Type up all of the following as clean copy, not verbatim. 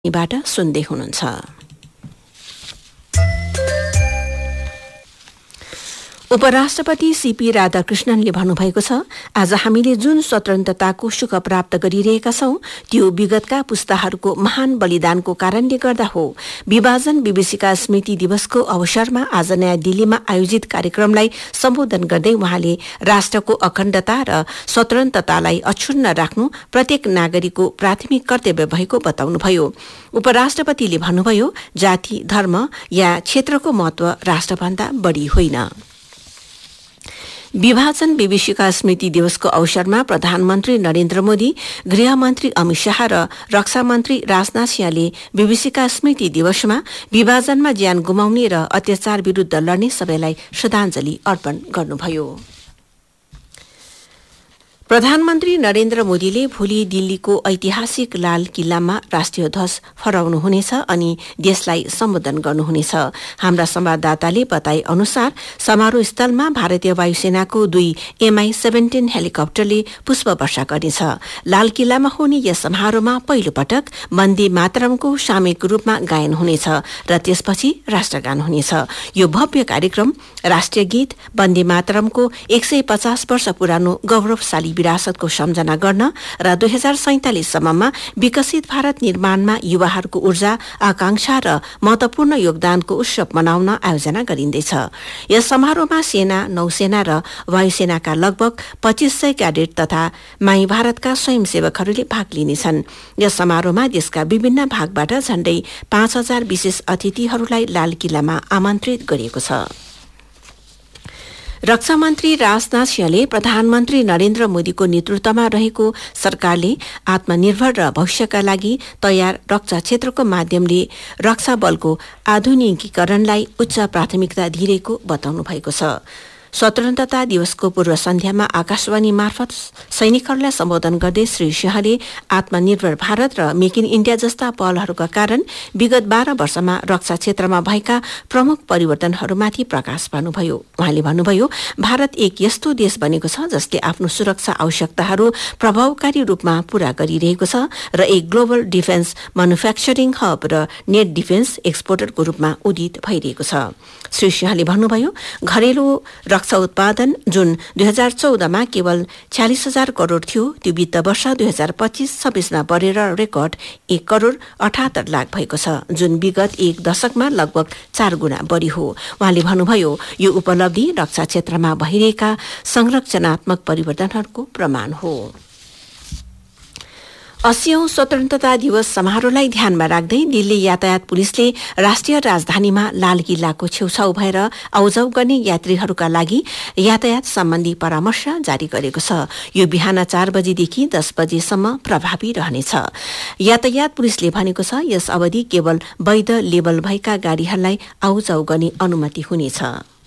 बाट सुन्दै हुनुहुन्छ। उपराष्ट्रपति सीपी राधाकृष्णनले भन्नुभएको छ, आज हामीले जुन स्वतन्त्रताको सुख प्राप्त गरिरहेका छौं त्यो विगतका पुस्ताहरूको महान बलिदानको कारणले गर्दा हो। विभाजन विभीषिका स्मृति दिवसको अवसरमा आज नयाँ दिल्लीमा आयोजित कार्यक्रमलाई सम्बोधन गर्दै उहाँले राष्ट्रको अखण्डता र स्वतन्त्रतालाई अक्षुण्ण राख्नु प्रत्येक नागरिकको प्राथमिक कर्तव्य भएको बताउनुभयो। उपराष्ट्रपतिले भन्नुभयो, जाति, धर्म या क्षेत्रको महत्व राष्ट्रभन्दा बढी होइन। विभाजन विभीषिका स्मृति दिवसको अवसरमा प्रधानमन्त्री नरेन्द्र मोदी, गृहमन्त्री अमित शाह र रक्षा मन्त्री राजनाथ सिंहले विभीषिका स्मृति दिवसमा विभाजनमा ज्यान गुमाउने र अत्याचार विरूद्ध लड्ने सबैलाई श्रद्धाञ्जली अर्पण गर्नुभयो। प्रधानमन्त्री नरेन्द्र मोदीले भोलि दिल्लीको ऐतिहासिक लाल किल्लामा राष्ट्रिय ध्वज फहराउनुहुनेछ अनि देशलाई सम्बोधन गर्नुहुनेछ। हाम्रा संवाददाताले बताए अनुसार समारोह स्थलमा भारतीय वायुसेनाको 2 MI-17 हेलिकप्टरले पुष्प वर्षा गर्नेछ। लाल किल्लामा हुने यस समारोहमा पहिलो पटक वन्दे मातरमको सामूहिक रूपमा गायन हुनेछ र त्यसपछि राष्ट्रगान हुनेछ। यो भव्य कार्यक्रम राष्ट्रिय गीत, वन्दे मातरमको 150 वर्ष पुरानो गौरवशाली विरासतको सम्झना गर्न र 2047 सम्ममा विकसित भारत निर्माणमा युवाहरूको ऊर्जा, आकांक्षा र महत्वपूर्ण योगदानको उत्सव मनाउन आयोजना गरिँदैछ। यस समारोहमा सेना, नौसेना र वायुसेनाका लगभग 2500 क्याडेट तथा माई भारतका स्वयंसेवकहरूले भाग लिनेछन्। यस समारोहमा देशका विभिन्न भागबाट झण्डै 5000 विशेष अतिथिहरूलाई लाल किल्लामा आमन्त्रित गरिएको छ। रक्षा मन्त्री राजनाथ सिंहले प्रधानमन्त्री नरेन्द्र मोदीको नेतृत्वमा रहेको सरकारले आत्मनिर्भर र भविष्यका लागि तयार रक्षा क्षेत्रको माध्यमले रक्षा बलको आधुनिकीकरणलाई उच्च प्राथमिकता दिएको बताउनु भएको छ। स्वतन्त्रता दिवसको पूर्व सन्ध्यामा आकाशवाणी मार्फत सैनिकहरूलाई सम्बोधन गर्दै श्री सिंहले आत्मनिर्भर भारत र मेक इन इण्डिया जस्ता पहलहरूका कारण विगत 12 वर्षमा रक्षा क्षेत्रमा भएका प्रमुख परिवर्तनहरूमाथि प्रकाश पार्नुभयो। उहाँले भन्नुभयो, भारत एक यस्तो देश बनेको छ जसले आफ्नो सुरक्षा आवश्यकताहरू प्रभावकारी रूपमा पूरा गरिरहेको छ र एक ग्लोबल डिफेन्स म्यानुफ्याक्चरिङ हब र नेट डिफेन्स एक्सपोर्टरको रूपमा उदित भइरहेको छ। श्री सिंहले भन्नुभयो, घरेलु रक्षा उत्पादन जुन 2014 मा केवल 46,000 करोड़ थियो, त्यो वित्त वर्ष 2025-26 मा बढेर रेकर्ड 1 करोड़ 78 लाख भएको छ, जुन विगत एक दशकमा लगभग 4 गुणा बढी हो। उहाँले भन्नुभयो, यो उपलब्धि रक्षा क्षेत्रमा भइरहेका संरचनात्मक परिवर्तनहरूको प्रमाण हो। 80औं स्वतन्त्रता दिवस समारोहलाई ध्यानमा राख्दै दिल्ली यातायात पुलिसले राष्ट्रिय राजधानीमा लाल किल्लाको छेउछाउ भएर आउजाउ गर्ने यात्रीहरूका लागि यातायात सम्बन्धी परामर्श जारी गरेको छ। यो बिहान 4 बजेदेखि 10 बजेसम्म प्रभावी रहनेछ। यातायात पुलिसले भनेको छ, यस अवधि केवल वैध लेबल भएका गाड़ीहरूलाई आउजाउ गर्ने अनुमति हुनेछ।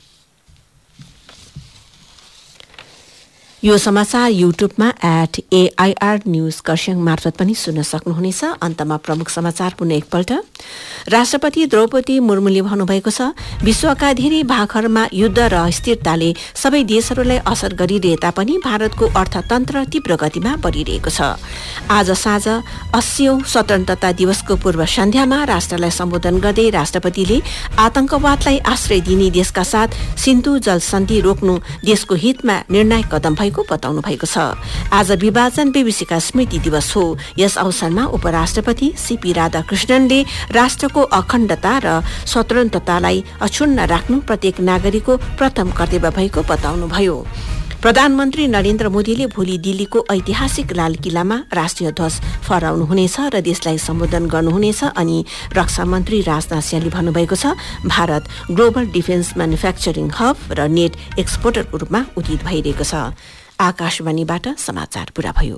यो समाचार युट्युबमा @AIR न्यूज खरसाङ मार्फत पनि सुन्न सक्नुहुनेछ। अन्तमा प्रमुख समाचार पुनः एकपल्ट। राष्ट्रपति द्रौपदी मुर्मुले भन्नुभएको छ, विश्वका धेरै भागहरूमा युद्ध र अस्थिरताले सबै देशहरूलाई असर गरिरहे तापनि भारतको अर्थतन्त्र तीव्र गतिमा बढिरहेको छ। आज साँझ 80औं स्वतन्त्रता दिवसको पूर्व सन्ध्यामा राष्ट्रलाई सम्बोधन गर्दै राष्ट्रपतिले आतंकवादलाई आश्रय दिने देशका साथ सिन्धु जल सन्धि रोक्नु देशको हितमा निर्णायक कदम भएको बताउनु भएको छ। आज विभाजन विभीषिका स्मृति दिवस हो। यस अवसरमा उपराष्ट्रपति सीपी राधाकृष्णनले राष्ट्रको अखण्डता र स्वतन्त्रतालाई अक्षुण्ण राख्नु प्रत्येक नागरिकको प्रथम कर्तव्य भएको बताउनुभयो। प्रधानमन्त्री नरेन्द्र मोदीले भोलि दिल्लीको ऐतिहासिक लाल किल्लामा राष्ट्रिय ध्वज फहराउनुहुनेछ र देशलाई सम्बोधन गर्नुहुनेछ अनि रक्षा मन्त्री राजनाथ सिंहले भन्नुभएको छ, Bharat global defence manufacturing hub र नेट एक्सपोर्टरको रूपमा उदित भइरहेको छ। आकाशवाणीबाट समाचार पूरा भयो।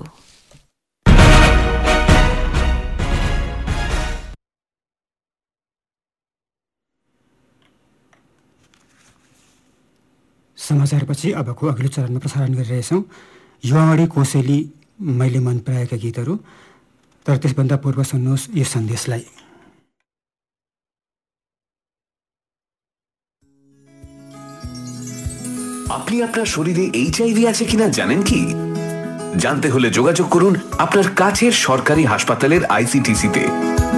समाचारपछि अबको अघिल्लो चरणमा प्रसारण गरिरहेछौँ युवावाणी कोसेली मैले मन पराएका गीतहरू। तर त्यसभन्दा पूर्व सुन्नुहोस् यो सन्देशलाई। আপনি আপনার শরীরে এইচআইভি আছে কিনা জানেন কি? জানতে হলে যোগাযোগ করুন আপনার কাছের সরকারি হাসপাতালের আইসিটিসি তে।